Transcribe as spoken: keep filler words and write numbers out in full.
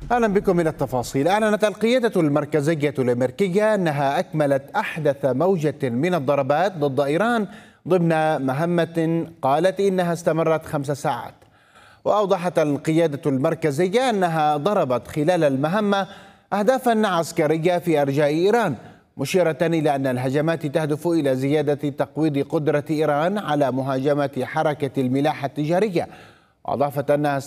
أهلا بكم إلى التفاصيل. أعلنت القيادة المركزية الأمريكية أنها أكملت أحدث موجة من الضربات ضد إيران ضمن مهمة قالت إنها استمرت خمس ساعات. وأوضحت القيادة المركزية أنها ضربت خلال المهمة أهدافا عسكرية في أرجاء إيران، مشيرة إلى أن الهجمات تهدف إلى زيادة تقويض قدرة إيران على مهاجمة حركة الملاحة التجارية. وأضافت أنها